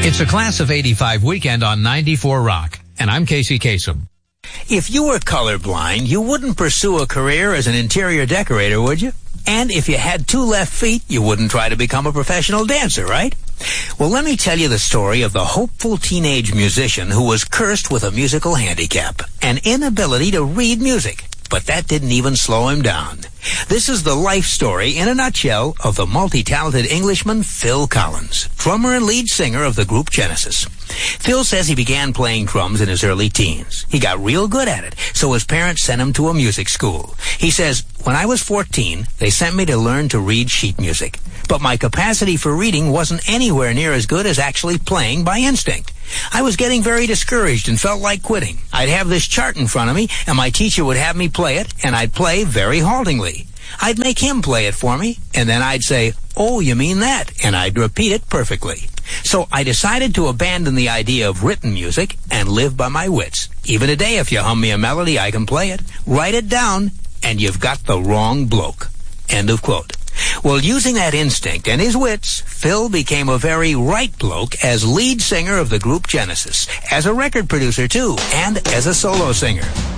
It's a Class of 85 weekend on 94 Rock, and I'm Casey Kasem. If you were colorblind, you wouldn't pursue a career as an interior decorator, would you? And if you had 2 left feet, you wouldn't try to become a professional dancer, right? Well, let me tell you the story of the hopeful teenage musician who was cursed with a musical handicap, an inability to read music. But that didn't even slow him down. This is the life story, in a nutshell, of the multi-talented Englishman Phil Collins, drummer and lead singer of the group Genesis. Phil says he began playing drums in his early teens. He got real good at it, so his parents sent him to a music school. He says, "When I was 14, they sent me to learn to read sheet music. But my capacity for reading wasn't anywhere near as good as actually playing by instinct. I was getting very discouraged and felt like quitting. I'd have this chart in front of me, and my teacher would have me play it, and I'd play very haltingly. I'd make him play it for me, and then I'd say, 'Oh, you mean that?' and I'd repeat it perfectly. So I decided to abandon the idea of written music and live by my wits. Even today, if you hum me a melody, I can play it. Write it down, and you've got the wrong bloke." End of quote. Well, using that instinct and his wits, Phil became a very right bloke as lead singer of the group Genesis, as a record producer too, and as a solo singer.